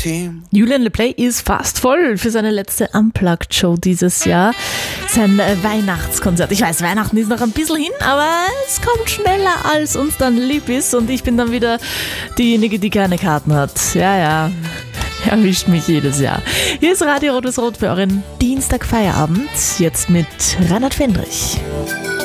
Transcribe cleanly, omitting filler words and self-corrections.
team. Julian LePlay ist fast voll für seine letzte Unplugged-Show dieses Jahr. Sein Weihnachtskonzert. Ich weiß, Weihnachten ist noch ein bisschen hin, aber es kommt schneller, als uns dann lieb ist. Und ich bin dann wieder diejenige, die keine Karten hat. Ja. Erwischt mich jedes Jahr. Hier ist Radio Rot-Rot für euren Dienstag-Feierabend. Jetzt mit Reinhard Fendrich.